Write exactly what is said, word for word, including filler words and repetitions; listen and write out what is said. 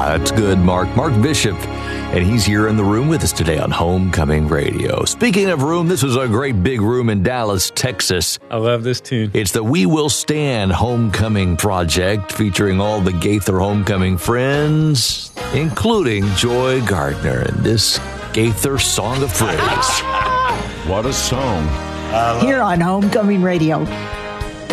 That's good, Mark. Mark Bishop. And he's here in the room with us today on Homecoming Radio. Speaking of room, this is a great big room in Dallas, Texas. I love this tune. It's the We Will Stand Homecoming Project, featuring all the Gaither Homecoming friends, including Joy Gardner and this Gaither Song of Praise. What a song. Here on Homecoming Radio.